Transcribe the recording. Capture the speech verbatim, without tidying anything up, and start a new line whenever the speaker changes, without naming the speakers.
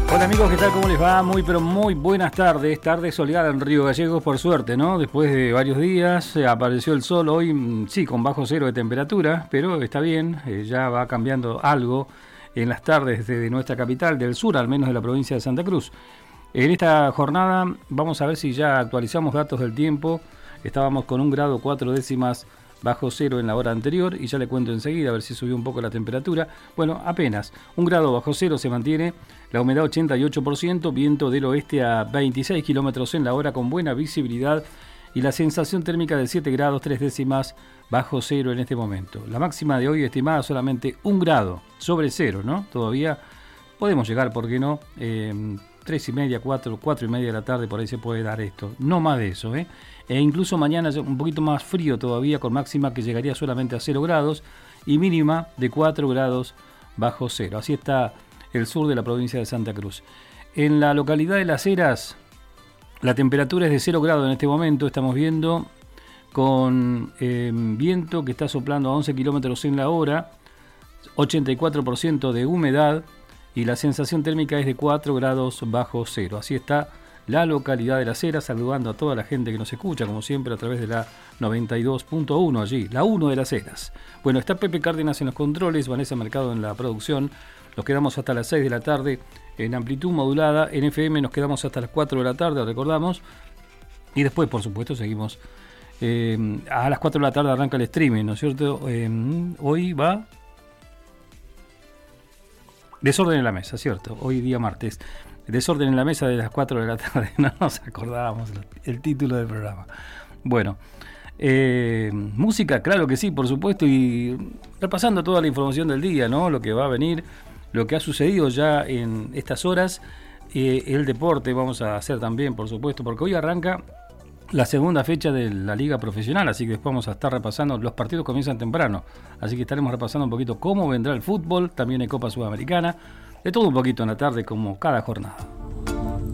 Hola amigos, ¿qué tal? ¿Cómo les va? Muy pero muy buenas tardes, tarde soleada en Río Gallegos por suerte, ¿no? Después de varios días eh, apareció el sol hoy, sí, con bajo cero de temperatura, pero está bien, eh, ya va cambiando algo en las tardes de nuestra capital, del sur, al menos de la provincia de Santa Cruz. En esta jornada vamos a ver si ya actualizamos datos del tiempo. Estábamos con un grado cuatro décimas bajo cero en la hora anterior y ya le cuento enseguida a ver si subió un poco la temperatura. Bueno, apenas un grado bajo cero se mantiene, la humedad ochenta y ocho por ciento, viento del oeste a veintiséis kilómetros en la hora con buena visibilidad y la sensación térmica de siete grados tres décimas bajo cero en este momento. La máxima de hoy estimada solamente un grado sobre cero, ¿no? Todavía podemos llegar, ¿por qué no? Eh, tres y media, cuatro, cuatro y media de la tarde por ahí se puede dar esto, no más de eso, ¿eh? E incluso mañana un poquito más frío todavía, con máxima que llegaría solamente a cero grados y mínima de cuatro grados bajo cero. Así está el sur de la provincia de Santa Cruz. En la localidad de Las Heras, la temperatura es de cero grados en este momento, estamos viendo con eh, viento que está soplando a once kilómetros en la hora, ochenta y cuatro por ciento de humedad y la sensación térmica es de cuatro grados bajo cero. Así está la localidad de Las Heras, saludando a toda la gente que nos escucha, como siempre, a través de la noventa y dos punto uno allí, la uno de Las Heras. Bueno, está Pepe Cárdenas en los controles, Vanessa Mercado en la producción. Nos quedamos hasta las seis de la tarde en amplitud modulada. En F M nos quedamos hasta las cuatro de la tarde, recordamos. Y después, por supuesto, seguimos. Eh, a las cuatro de la tarde arranca el streaming, ¿no es cierto? Eh, hoy va Desorden en la mesa, ¿cierto? Hoy día martes. Desorden en la mesa de las cuatro de la tarde. No nos acordábamos el título del programa. Bueno, eh, música, claro que sí, por supuesto. Y repasando toda la información del día, ¿no? Lo que va a venir, lo que ha sucedido ya en estas horas. Eh, el deporte vamos a hacer también, por supuesto, porque hoy arranca la segunda fecha de la liga profesional, así que después vamos a estar repasando, los partidos comienzan temprano, así que estaremos repasando un poquito cómo vendrá el fútbol, también hay Copa Sudamericana, de todo un poquito en la tarde como cada jornada.